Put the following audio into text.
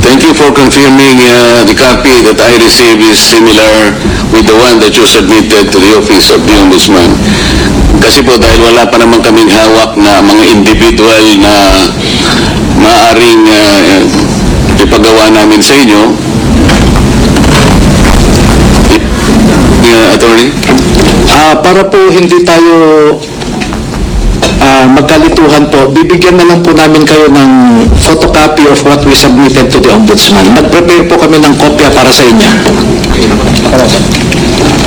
Thank you for confirming the copy that I received is similar with the one that you submitted to the Office of the Ombudsman. Kasi po dahil wala pa naman kaming hawak na mga individual na maaring ipagawa namin sa inyo, Attorney? Para po hindi tayo magkalituhan po, bibigyan na lang po namin kayo ng photocopy of what we submitted to the Ombudsman. Nag-prepare po kami ng kopya para sa inyo.